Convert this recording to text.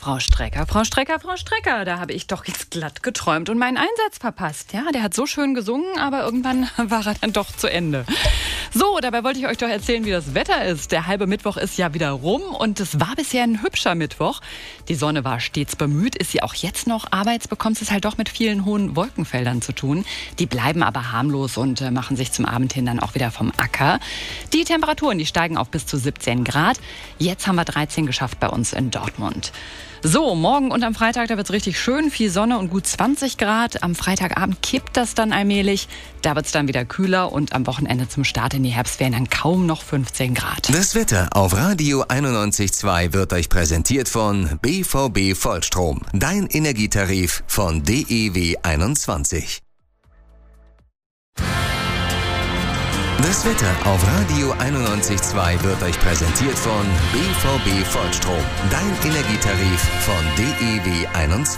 Frau Strecker, da habe ich doch jetzt glatt geträumt und meinen Einsatz verpasst. Ja, der hat so schön gesungen, aber irgendwann war er dann doch zu Ende. So, dabei wollte ich euch doch erzählen, wie das Wetter ist. Der halbe Mittwoch ist ja wieder rum und es war bisher ein hübscher Mittwoch. Die Sonne war stets bemüht, ist sie auch jetzt noch, aber jetzt bekommt es halt doch mit vielen hohen Wolkenfeldern zu tun. Die bleiben aber harmlos und machen sich zum Abend hin dann auch wieder vom Acker. Die Temperaturen, die steigen auf bis zu 17 Grad. Jetzt haben wir 13 geschafft bei uns in Dortmund. So, morgen und am Freitag, da wird es richtig schön, viel Sonne und gut 20 Grad. Am Freitagabend kippt das dann allmählich. Da wird es dann wieder kühler und am Wochenende zum Start in die Herbstferien dann kaum noch 15 Grad. Das Wetter auf Radio 91.2 wird euch präsentiert von BVB Vollstrom. Dein Energietarif von DEW 21. Das Wetter auf Radio 91.2 wird euch präsentiert von BVB Vollstrom. Dein Energietarif von DEW 21.